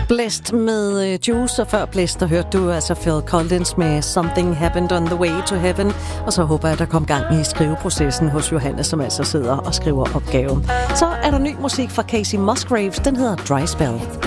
Blæst med Juice, og før Blæst, der hørte du altså Phil Collins med Something Happened on the Way to Heaven. Og så håber jeg, at der kom gang i skriveprocessen hos Johannes, som altså sidder og skriver opgaven. Så er der ny musik fra Casey Musgraves, den hedder Dry Spell.